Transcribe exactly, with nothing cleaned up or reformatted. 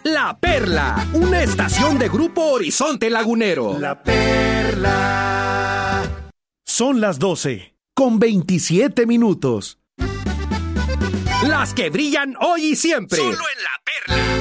La Perla, una estación de Grupo Horizonte Lagunero. La Perla. Son las doce, con veintisiete minutos. Las que brillan hoy y siempre. Solo en La Perla.